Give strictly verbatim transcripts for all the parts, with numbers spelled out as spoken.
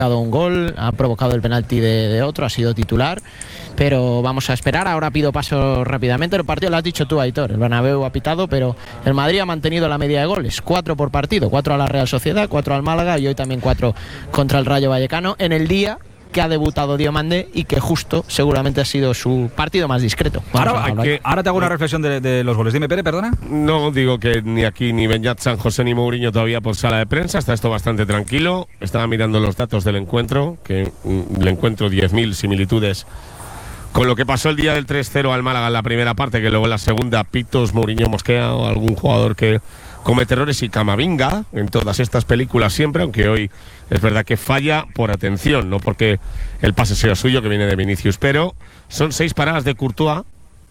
un gol, ha provocado el penalti de, de otro, ha sido titular, pero vamos a esperar. Ahora pido paso rápidamente. El partido lo has dicho tú, Aitor, el Bernabéu ha pitado, pero el Madrid ha mantenido la media de goles, cuatro por partido, cuatro a la Real Sociedad, cuatro al Málaga y hoy también cuatro contra el Rayo Vallecano, en el día que ha debutado Diomandé y que justo seguramente ha sido su partido más discreto. Ahora, que, ahora te hago una reflexión de, de los goles. Dime, Pere, perdona. No, digo que ni aquí ni Beñat, San José ni Mourinho todavía por sala de prensa. Está esto bastante tranquilo. Estaba mirando los datos del encuentro, que mm, le encuentro diez mil similitudes con lo que pasó el día del tres cero al Málaga en la primera parte, que luego en la segunda pitos, Mourinho mosquea o algún jugador que comete errores y Camavinga en todas estas películas siempre, aunque hoy es verdad que falla por atención, no porque el pase sea suyo, que viene de Vinicius, pero son seis paradas de Courtois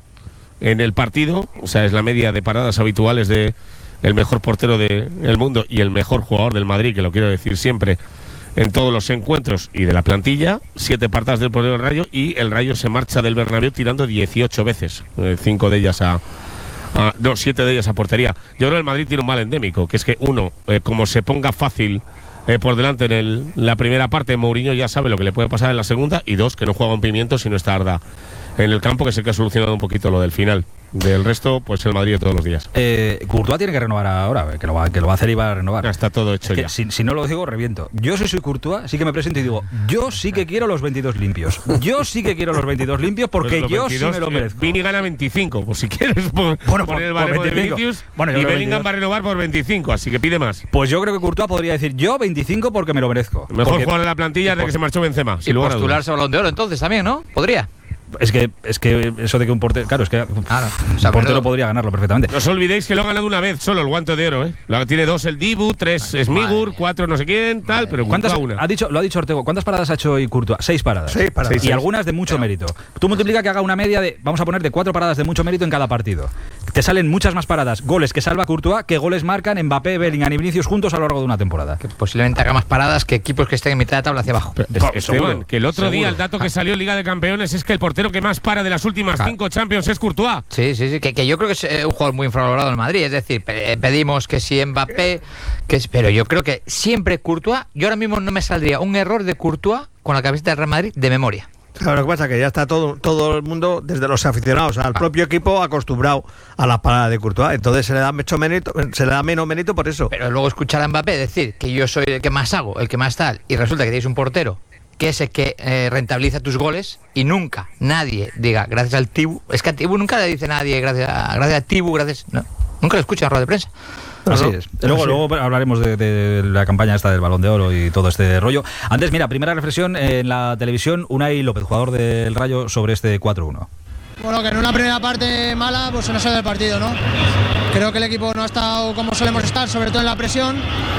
en el partido, o sea, es la media de paradas habituales de el mejor portero del mundo y el mejor jugador del Madrid, que lo quiero decir siempre, en todos los encuentros y de la plantilla. Siete paradas del portero del Rayo, y el Rayo se marcha del Bernabéu tirando dieciocho veces, eh, cinco de ellas a Ah, no, siete de ellas a portería. Yo creo que el Madrid tiene un mal endémico, que es que uno, eh, como se ponga fácil eh, por delante en el, la primera parte, Mourinho ya sabe lo que le puede pasar en la segunda, y dos, que no juega un pimiento si no está Arda en el campo, que sé que ha solucionado un poquito lo del final. Del resto, pues el Madrid de todos los días. Eh, Courtois tiene que renovar ahora, que lo va, que lo va a hacer y va a renovar. Ya está todo hecho, es que ya. Si, si no lo digo, reviento. Yo si soy Courtois, sí que me presento y digo, yo sí que quiero los veintidós limpios. Yo sí que quiero los veintidós limpios porque pues yo veintidós, sí me lo merezco. Vini gana veinticinco, pues si quieres por, bueno, por, por el baremo por de Vinicius, bueno, y Bellingham va a renovar por veinticinco, así que pide más. Pues yo creo que Courtois podría decir, yo veinticinco porque me lo merezco. El mejor porque, jugador de la plantilla desde que se marchó Benzema. Y postularse a Balón de Oro entonces también, ¿no? Podría. Es que, es que eso de que un portero, claro, es que ah, no. o sea, un portero pero... podría ganarlo perfectamente. No os olvidéis que lo ha ganado una vez solo el Guante de Oro, ¿eh? Lo tiene dos el Dibu, tres Smigur, cuatro no sé quién, tal, pero ¿cuántas una? Ha dicho, lo ha dicho Ortego, ¿cuántas paradas ha hecho hoy Courtois? Seis paradas. Seis paradas. Y seis. algunas de mucho mérito. Tú multiplica que haga una media de, vamos a poner, de cuatro paradas de mucho mérito en cada partido. Te salen muchas más paradas, goles que salva Courtois, que goles marcan Mbappé, Bellingham y Vinicius juntos a lo largo de una temporada. Que posiblemente haga más paradas que equipos que estén en mitad de tabla hacia abajo. Pero, es, Esteban, que el otro seguro. día el dato que salió en Liga de Campeones es que el portero que más para de las últimas claro. cinco Champions es Courtois. Sí, sí, sí, que, que yo creo que es un jugador muy infravalorado en Madrid. Es decir, pedimos que si Mbappé, que es, pero yo creo que siempre Courtois, yo ahora mismo no me saldría un error de Courtois con la camiseta del Real Madrid de memoria. Claro, lo que pasa es que ya está todo, todo el mundo, desde los aficionados al propio equipo, acostumbrado a las paradas de Courtois. Entonces se le da mucho mérito, se le da menos mérito por eso. Pero luego escuchar a Mbappé decir que yo soy el que más hago, el que más tal, y resulta que tienes un portero que es el que eh, rentabiliza tus goles, y nunca nadie diga gracias al Tibu. Es que a Tibu nunca le dice nadie gracias a, gracias a Tibu, gracias. No, nunca lo escucha en rueda de prensa. Así es. Luego, Así luego hablaremos de, de la campaña esta del Balón de Oro y todo este rollo. Antes, mira, primera reflexión en la televisión, Unai López, jugador del Rayo, sobre este cuatro uno. Bueno, que en una primera parte mala, pues se nos sale del partido, ¿no? Creo que el equipo no ha estado como solemos estar, sobre todo en la presión.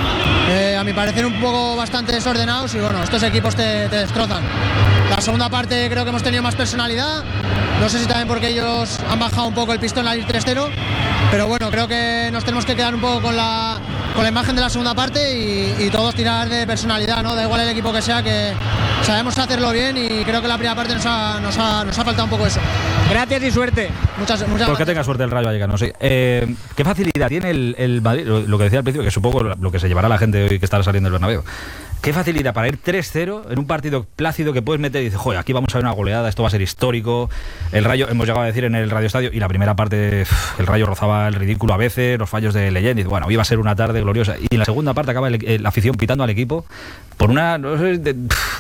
Eh, a mi parecer un poco bastante desordenados, y bueno, estos equipos te, te destrozan. La segunda parte creo que hemos tenido más personalidad. No sé si también porque ellos han bajado un poco el pistón al ir tres cero. Pero bueno, creo que nos tenemos que quedar un poco con la, con la imagen de la segunda parte y, y todos tirar de personalidad, ¿no? Da igual el equipo que sea, que sabemos hacerlo bien, y creo que la primera parte nos ha, nos ha, nos ha faltado un poco eso. Gracias y suerte. Muchas, muchas pues gracias. que tenga suerte el Rayo Vallecano, sí. Eh, ¿Qué facilidad tiene el, el Madrid? Lo, lo que decía al principio, que supongo lo que se llevará la gente hoy que estará saliendo del Bernabéu. ¿Qué facilidad para ir tres cero en un partido plácido que puedes meter y dices, joder, aquí vamos a ver una goleada, esto va a ser histórico? El Rayo, hemos llegado a decir en el Radio Estadio, y la primera parte el Rayo rozaba el ridículo a veces, los fallos de Leyend, y bueno, iba a ser una tarde gloriosa. Y en la segunda parte acaba el, el, la afición pitando al equipo por una, no sé, de,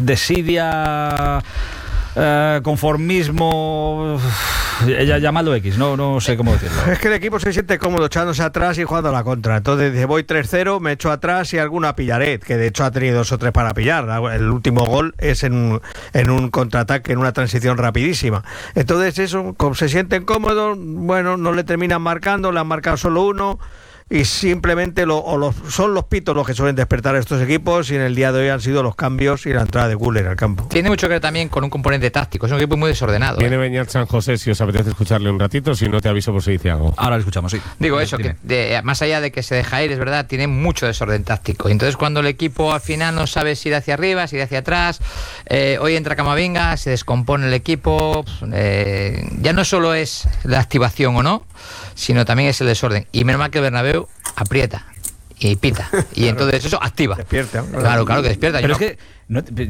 desidia... Uh, conformismo, ella llamando X, no, no sé cómo decirlo. Es que el equipo se siente cómodo echándose atrás y jugando a la contra. Entonces dice, voy tres cero, me echo atrás y alguna pillaré, que de hecho ha tenido dos o tres para pillar. El último gol es en un, en un contraataque, en una transición rapidísima. Entonces eso, como se sienten cómodos, bueno, no le terminan marcando, le han marcado solo uno. Y simplemente lo, o los, son los pitos los que suelen despertar a estos equipos, y en el día de hoy han sido los cambios y la entrada de Güler al campo. Tiene mucho que ver también con un componente táctico, es un equipo muy desordenado. Viene ¿eh? Beñat San José, si os apetece escucharle un ratito, si no te aviso por si dice algo. Ahora lo escuchamos, sí. Digo eso, que de, más allá de que se deja ir, es verdad, tiene mucho desorden táctico. Y entonces cuando el equipo al final no sabe si ir hacia arriba, si ir hacia atrás, eh, hoy entra Camavinga, se descompone el equipo, eh, ya no solo es la activación o no, sino también es el desorden. Y menos mal que el Bernabéu aprieta. y pita. Y entonces eso activa. Despierta. Claro, claro que despierta. Pero Yo es no- que no,